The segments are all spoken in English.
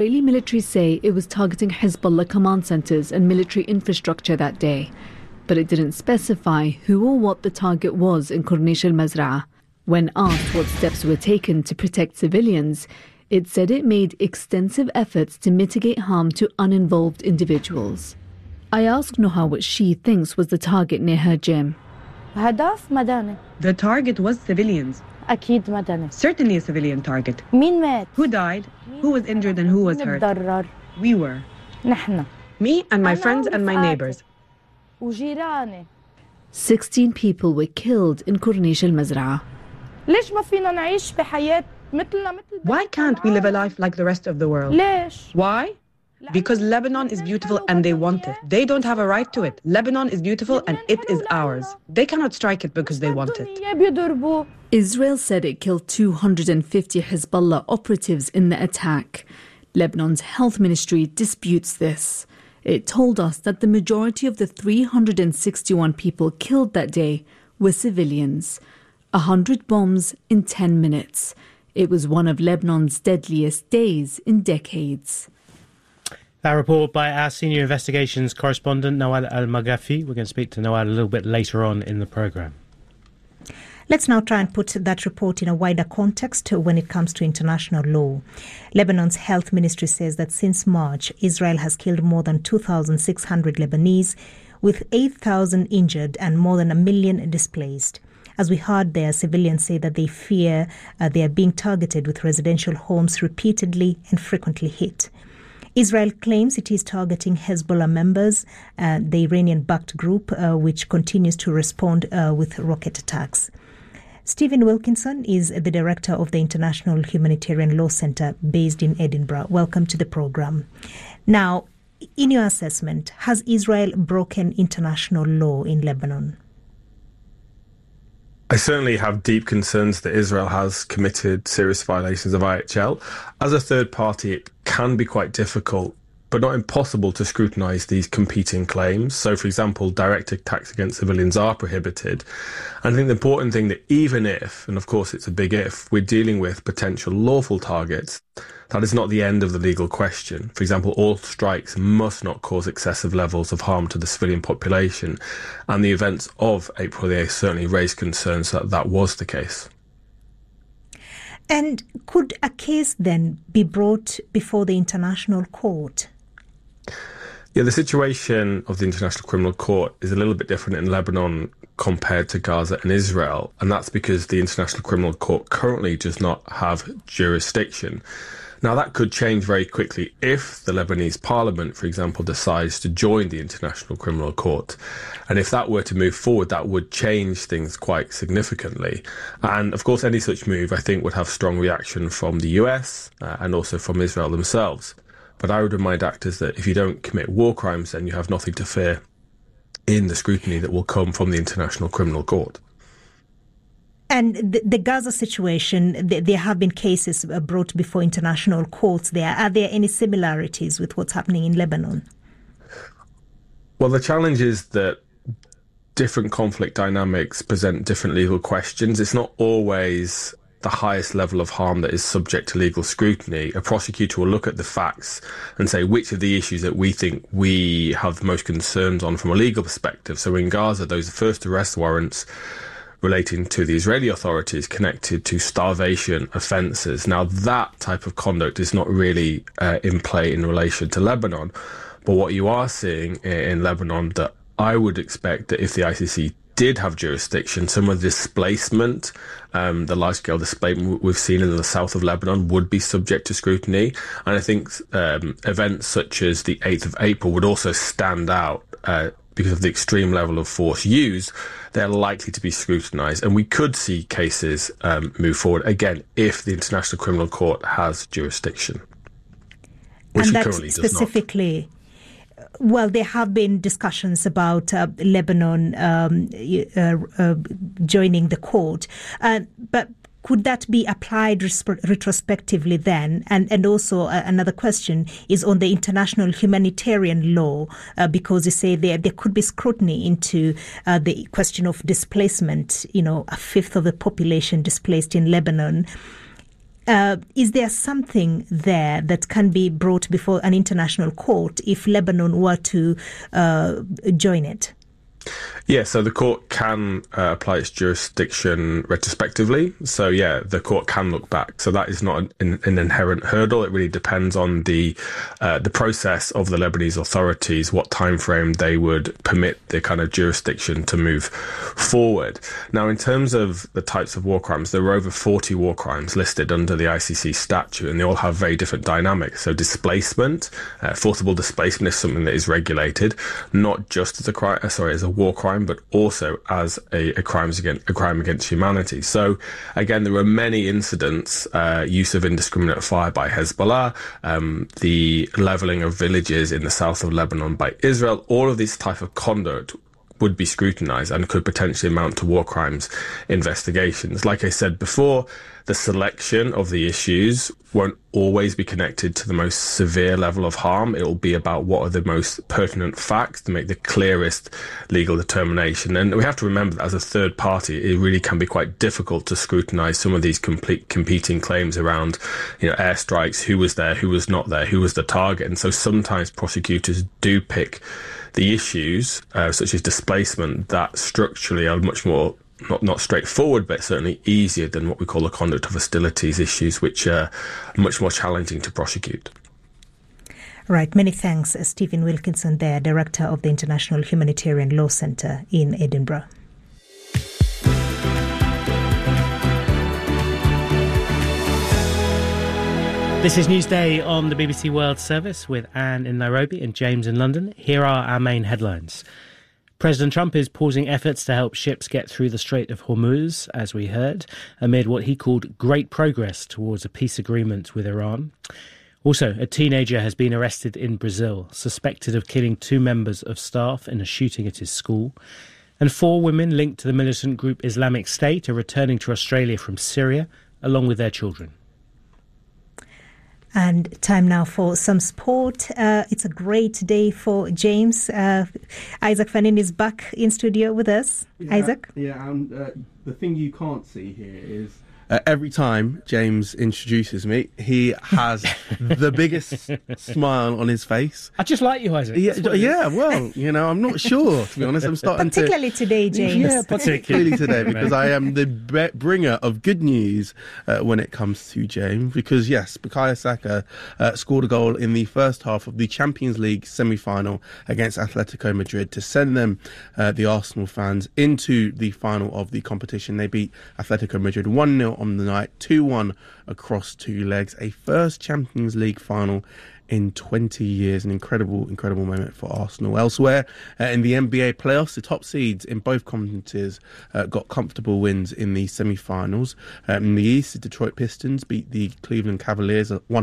Israeli military say it was targeting Hezbollah command centers and military infrastructure that day, but it didn't specify who or what the target was in Corniche al-Mazra'ah. When asked what steps were taken to protect civilians, it said it made extensive efforts to mitigate harm to uninvolved individuals. I asked Noha what she thinks was the target near her gym. The target was civilians. Certainly a civilian target. Who died, who was injured and who was hurt? We were. Me and my friends and my neighbors. 16 people were killed in Corniche al-Mazra'ah. Why can't we live a life like the rest of the world? Why? Because Lebanon is beautiful and they want it. They don't have a right to it. Lebanon is beautiful and it is ours. They cannot strike it because they want it. Israel said it killed 250 Hezbollah operatives in the attack. Lebanon's health ministry disputes this. It told us that the majority of the 361 people killed that day were civilians. 100 bombs in 10 minutes. It was one of Lebanon's deadliest days in decades. That report by our senior investigations correspondent, Nawal Al-Maghafi. We're going to speak to Nawal a little bit later on in the programme. Let's now try and put that report in a wider context when it comes to international law. Lebanon's health ministry says that since March, Israel has killed more than 2,600 Lebanese, with 8,000 injured and more than 1 million displaced. As we heard there, civilians say that they fear they are being targeted with residential homes repeatedly and frequently hit. Israel claims it is targeting Hezbollah members, the Iranian-backed group, which continues to respond with rocket attacks. Stephen Wilkinson is the director of the International Humanitarian Law Centre based in Edinburgh. Welcome to the programme. Now, in your assessment, has Israel broken international law in Lebanon? I certainly have deep concerns that Israel has committed serious violations of IHL. As a third party, it can be quite difficult, but not impossible, to scrutinise these competing claims. So, for example, direct attacks against civilians are prohibited. And I think the important thing that even if, and of course it's a big if, we're dealing with potential lawful targets, that is not the end of the legal question. For example, all strikes must not cause excessive levels of harm to the civilian population. And the events of April the 8th certainly raised concerns that that was the case. And could a case then be brought before the International Court? Yeah, the situation of the International Criminal Court is a little bit different in Lebanon compared to Gaza and Israel. And that's because the International Criminal Court currently does not have jurisdiction. Now, that could change very quickly if the Lebanese parliament, for example, decides to join the International Criminal Court. And if that were to move forward, that would change things quite significantly. And of course, any such move, I think, would have strong reaction from the US and also from Israel themselves. But I would remind actors that if you don't commit war crimes, then you have nothing to fear in the scrutiny that will come from the International Criminal Court. And the Gaza situation, there have been cases brought before international courts there. Are there any similarities with what's happening in Lebanon? Well, the challenge is that different conflict dynamics present different legal questions. It's not always the highest level of harm that is subject to legal scrutiny. A prosecutor will look at the facts and say which of the issues that we think we have the most concerns on from a legal perspective. So in Gaza, those first arrest warrants relating to the Israeli authorities connected to starvation offences. Now, that type of conduct is not really in play in relation to Lebanon. But what you are seeing in Lebanon, that I would expect that if the ICC did have jurisdiction, some of the displacement, the large-scale displacement we've seen in the south of Lebanon would be subject to scrutiny. And I think events such as the 8th of April would also stand out because of the extreme level of force used. They're likely to be scrutinised. And we could see cases move forward, again, if the International Criminal Court has jurisdiction, which and it currently does not. Specifically, well, there have been discussions about Lebanon joining the court, but could that be applied retrospectively then? And also another question is on the international humanitarian law, because you say there could be scrutiny into the question of displacement, a fifth of the population displaced in Lebanon. Is there something there that can be brought before an international court if Lebanon were to join it? Yeah, so the court can apply its jurisdiction retrospectively. So, yeah, the court can look back. So that is not an inherent hurdle. It really depends on the process of the Lebanese authorities, what time frame they would permit the kind of jurisdiction to move forward. Now, in terms of the types of war crimes, there are over 40 war crimes listed under the ICC statute, and they all have very different dynamics. So displacement, forcible displacement is something that is regulated, not just as a war crime, but also as a crime against humanity. So again, there were many incidents, use of indiscriminate fire by Hezbollah, the levelling of villages in the south of Lebanon by Israel. All of this type of conduct would be scrutinised and could potentially amount to war crimes investigations. Like I said before, the selection of the issues won't always be connected to the most severe level of harm. It will be about what are the most pertinent facts to make the clearest legal determination. And we have to remember that as a third party, it really can be quite difficult to scrutinise some of these competing claims around, airstrikes, who was there, who was not there, who was the target. And so sometimes prosecutors do pick the issues, such as displacement, that structurally are much more not straightforward, but certainly easier than what we call the conduct of hostilities issues, which are much more challenging to prosecute. Right. Many thanks, Stephen Wilkinson there, Director of the International Humanitarian Law Centre in Edinburgh. This is Newsday on the BBC World Service with Anne in Nairobi and James in London. Here are our main headlines. President Trump is pausing efforts to help ships get through the Strait of Hormuz, as we heard, amid what he called great progress towards a peace agreement with Iran. Also, a teenager has been arrested in Brazil, suspected of killing 2 members of staff in a shooting at his school. And 4 women linked to the militant group Islamic State are returning to Australia from Syria, along with their children. And time now for some sport. It's a great day for James. Isaac Fanin is back in studio with us. Yeah, Isaac? Yeah, and the thing you can't see here is every time James introduces me, he has the biggest smile on his face. I just like you, Isaac. Yeah, well, I'm not sure, to be honest. I'm starting particularly today, James. Yeah, particularly today, because I am the bringer of good news when it comes to James. Because, yes, Bukayo Saka scored a goal in the first half of the Champions League semi-final against Atletico Madrid to send them, the Arsenal fans, into the final of the competition. They beat Atletico Madrid 1-0 on the night, 2-1 across 2 legs, a first Champions League final in 20 years. An incredible moment for Arsenal. Elsewhere in the NBA playoffs, the top seeds in both conferences got comfortable wins in the semi-finals. In the East, the Detroit Pistons beat the Cleveland Cavaliers at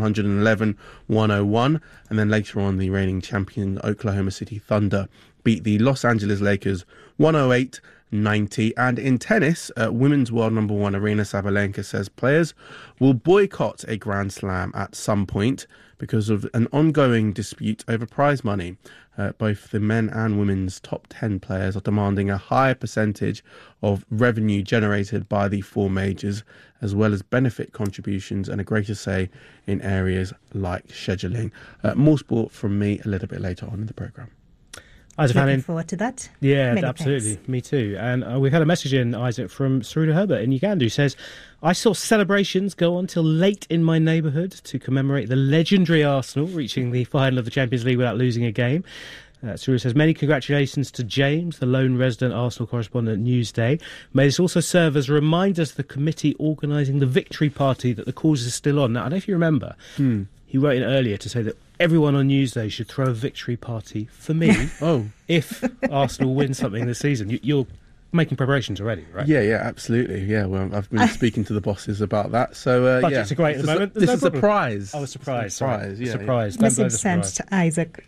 111-101, and then later on, the reigning champion Oklahoma City Thunder beat the Los Angeles Lakers 108-90. And in tennis, women's world number 1 Aryna Sabalenka says players will boycott a Grand Slam at some point because of an ongoing dispute over prize money. Both the men and women's top 10 players are demanding a higher percentage of revenue generated by the 4 majors, as well as benefit contributions and a greater say in areas like scheduling. More sport from me a little bit later on in the programme. Isaac, looking forward to that. Yeah, Many absolutely. thanks. Me too. And we've had a message in, Isaac, from Saruda Herbert in Uganda, who says, I saw celebrations go on till late in my neighbourhood to commemorate the legendary Arsenal reaching the final of the Champions League without losing a game. Saruda says, many congratulations to James, the lone resident Arsenal correspondent at Newsday. May this also serve as a reminder to the committee organising the victory party that the cause is still on. Now, I don't know if you remember, he wrote in earlier to say that everyone on Newsday should throw a victory party for me if Arsenal win something this season. You're making preparations already, right? Yeah, absolutely. Yeah, well, I've been speaking to the bosses about that. So, budgets are great at the moment. This is a surprise. Oh, a surprise. Surprise, yeah. Surprise. Message sent to Isaac.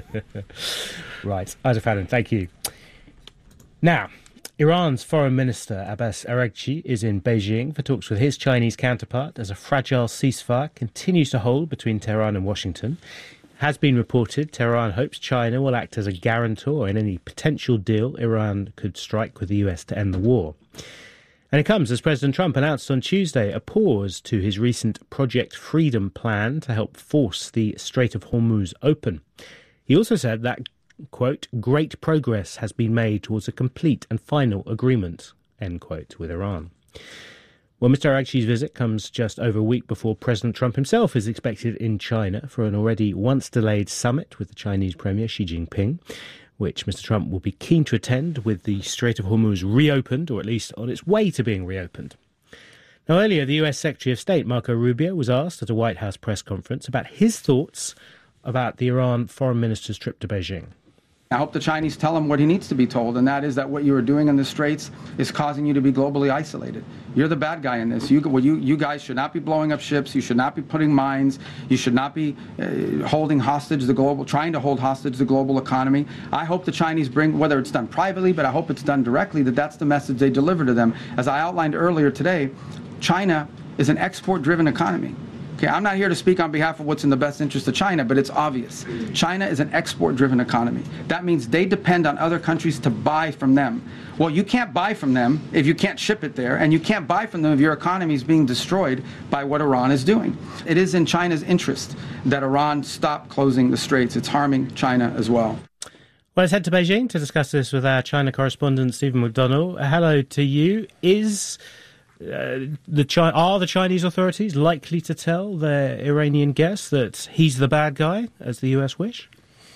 Right. Isaac Fadden, thank you. Now, Iran's Foreign Minister Abbas Araghchi is in Beijing for talks with his Chinese counterpart as a fragile ceasefire continues to hold between Tehran and Washington. It has been reported Tehran hopes China will act as a guarantor in any potential deal Iran could strike with the US to end the war. And it comes as President Trump announced on Tuesday a pause to his recent Project Freedom plan to help force the Strait of Hormuz open. He also said that, quote, great progress has been made towards a complete and final agreement, end quote, with Iran. Well, Mr. Araghchi's visit comes just over a week before President Trump himself is expected in China for an already once-delayed summit with the Chinese Premier Xi Jinping, which Mr. Trump will be keen to attend with the Strait of Hormuz reopened, or at least on its way to being reopened. Now, earlier, the US Secretary of State, Marco Rubio, was asked at a White House press conference about his thoughts about the Iran foreign minister's trip to Beijing. I hope the Chinese tell him what he needs to be told, and that is that what you are doing in the Straits is causing you to be globally isolated. You're the bad guy in this. You guys should not be blowing up ships. You should not be putting mines. You should not be trying to hold hostage the global economy. I hope the Chinese bring, whether it's done privately, but I hope it's done directly, that's the message they deliver to them. As I outlined earlier today, China is an export-driven economy. Okay, I'm not here to speak on behalf of what's in the best interest of China, but it's obvious. China is an export-driven economy. That means they depend on other countries to buy from them. Well, you can't buy from them if you can't ship it there, and you can't buy from them if your economy is being destroyed by what Iran is doing. It is in China's interest that Iran stop closing the straits. It's harming China as well. Well, let's head to Beijing to discuss this with our China correspondent, Stephen McDonnell. Hello to you. Are the Chinese authorities likely to tell their Iranian guest that he's the bad guy, as the US wish?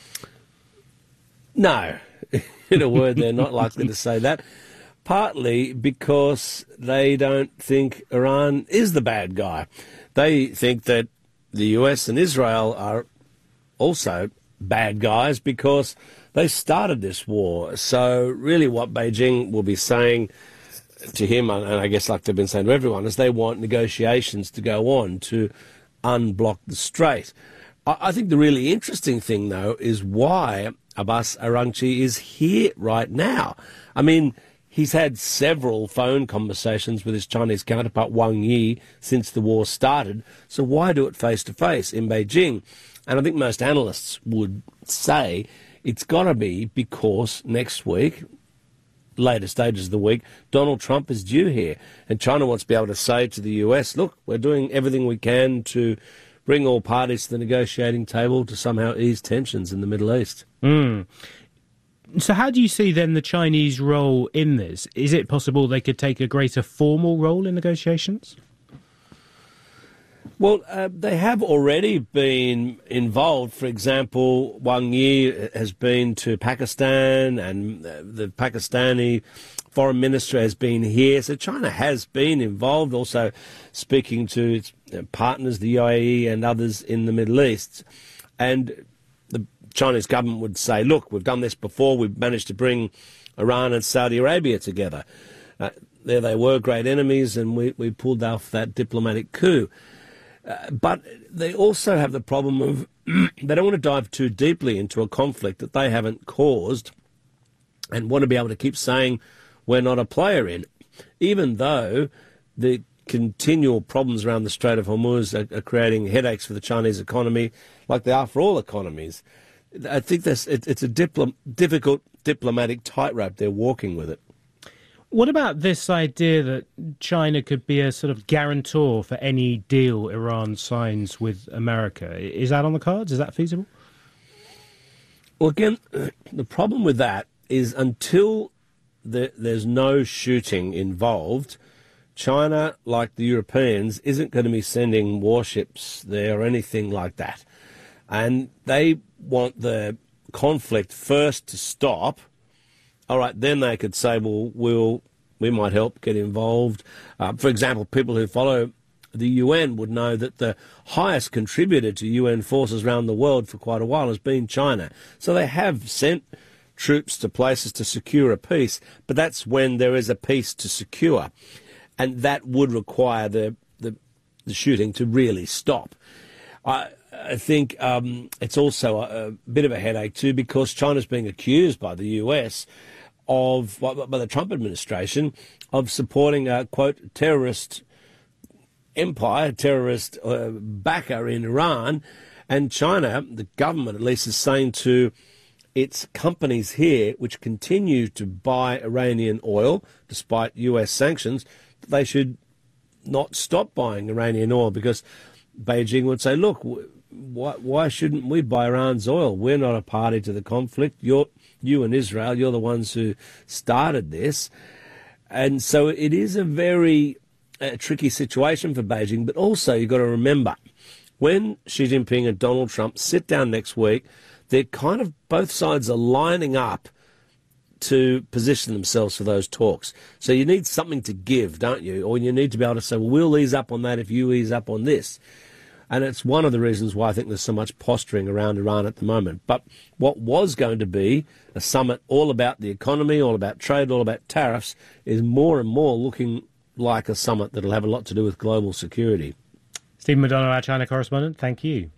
No. In a word, they're not likely to say that. Partly because they don't think Iran is the bad guy. They think that the US and Israel are also bad guys because they started this war. So really what Beijing will be saying to him, and I guess like they've been saying to everyone, is they want negotiations to go on to unblock the strait. I think the really interesting thing, though, is why Abbas Araghchi is here right now. I mean, he's had several phone conversations with his Chinese counterpart Wang Yi since the war started, so why do it face-to-face in Beijing? And I think most analysts would say it's got to be because next week, later stages of the week, Donald Trump is due here. And China wants to be able to say to the US, look, we're doing everything we can to bring all parties to the negotiating table to somehow ease tensions in the Middle East. So how do you see then the Chinese role in this? Is it possible they could take a greater formal role in negotiations? Well, they have already been involved. For example, Wang Yi has been to Pakistan and the Pakistani foreign minister has been here. So China has been involved, also speaking to its partners, the UAE and others in the Middle East. And the Chinese government would say, look, we've done this before. We've managed to bring Iran and Saudi Arabia together. There they were, great enemies, and we pulled off that diplomatic coup. But they also have the problem of they don't want to dive too deeply into a conflict that they haven't caused and want to be able to keep saying we're not a player in, even though the continual problems around the Strait of Hormuz are creating headaches for the Chinese economy, like they are for all economies. I think it's a difficult diplomatic tightrope they're walking with it. What about this idea that China could be a sort of guarantor for any deal Iran signs with America? Is that on the cards? Is that feasible? Well, again, the problem with that is until there's no shooting involved, China, like the Europeans, isn't going to be sending warships there or anything like that. And they want the conflict first to stop. All right, then they could say, well, we might help get involved. For example, people who follow the UN would know that the highest contributor to UN forces around the world for quite a while has been China. So they have sent troops to places to secure a peace, but that's when there is a peace to secure. And that would require the shooting to really stop. I think it's also a bit of a headache too, because China's being accused by the US by the Trump administration of supporting a, quote, terrorist empire, terrorist backer in Iran. And China, the government at least, is saying to its companies here, which continue to buy Iranian oil despite US sanctions, they should not stop buying Iranian oil, because Beijing would say, look, why shouldn't we buy Iran's oil? We're not a party to the conflict. You and Israel, you're the ones who started this. And so it is a very tricky situation for Beijing. But also you've got to remember, when Xi Jinping and Donald Trump sit down next week, they're kind of, both sides are lining up to position themselves for those talks. So you need something to give, don't you? Or you need to be able to say, well, we'll ease up on that if you ease up on this. And it's one of the reasons why I think there's so much posturing around Iran at the moment. But what was going to be a summit all about the economy, all about trade, all about tariffs, is more and more looking like a summit that'll have a lot to do with global security. Stephen McDonough, our China correspondent, thank you.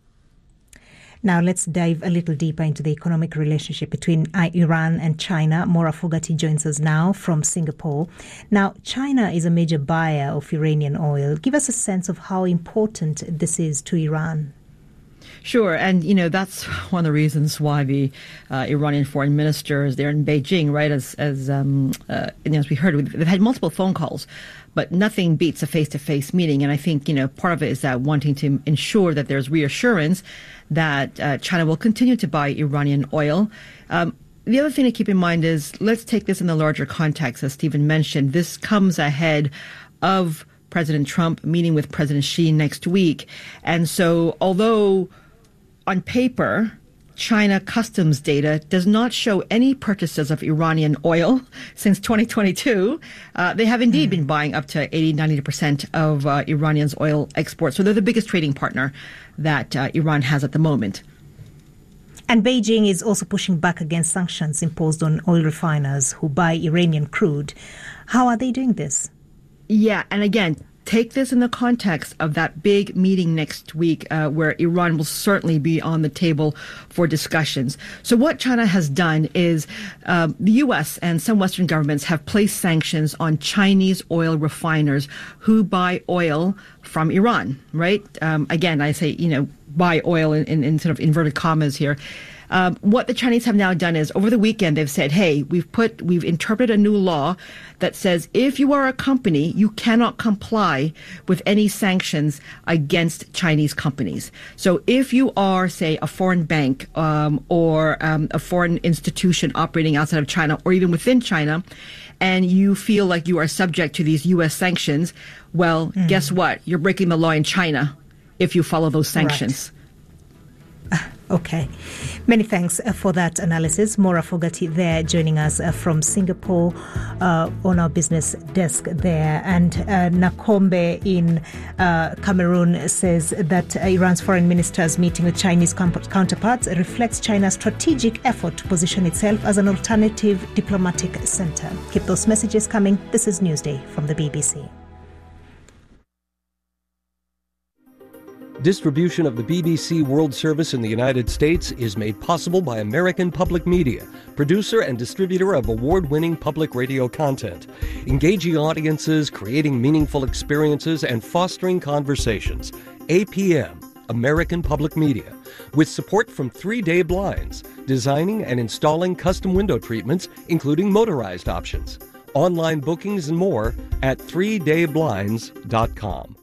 Now let's dive a little deeper into the economic relationship between Iran and China. Maura Fogarty joins us now from Singapore. Now, China is a major buyer of Iranian oil. Give us a sense of how important this is to Iran. Sure, and that's one of the reasons why the Iranian foreign minister is there in Beijing, right? As we heard, they've had multiple phone calls, but nothing beats a face-to-face meeting. And I think part of it is that wanting to ensure that there's reassurance that China will continue to buy Iranian oil. The other thing to keep in mind is, let's take this in the larger context, as Stephen mentioned. This comes ahead of President Trump meeting with President Xi next week. And so although on paper, China customs data does not show any purchases of Iranian oil since 2022, they have indeed been buying up to 80-90% of Iranian's oil exports. So they're the biggest trading partner that Iran has at the moment. And Beijing is also pushing back against sanctions imposed on oil refiners who buy Iranian crude. How are they doing this? Yeah, and again, take this in the context of that big meeting next week where Iran will certainly be on the table for discussions. So what China has done is the U.S. and some Western governments have placed sanctions on Chinese oil refiners who buy oil from Iran, right? Again, I say, buy oil in sort of inverted commas here. What the Chinese have now done is, over the weekend, they've said, hey, we've interpreted a new law that says if you are a company, you cannot comply with any sanctions against Chinese companies. So if you are, say, a foreign bank or a foreign institution operating outside of China or even within China, and you feel like you are subject to these U.S. sanctions, well, guess what? You're breaking the law in China if you follow those sanctions. Right. Okay. Many thanks for that analysis. Maura Fogarty there joining us from Singapore on our business desk there. And Nakombe in Cameroon says that Iran's foreign minister's meeting with Chinese counterparts reflects China's strategic effort to position itself as an alternative diplomatic center. Keep those messages coming. This is Newsday from the BBC. Distribution of the BBC World Service in the United States is made possible by American Public Media, producer and distributor of award-winning public radio content, engaging audiences, creating meaningful experiences, and fostering conversations. APM, American Public Media, with support from 3 Day Blinds, designing and installing custom window treatments, including motorized options. Online bookings and more at 3dayblinds.com.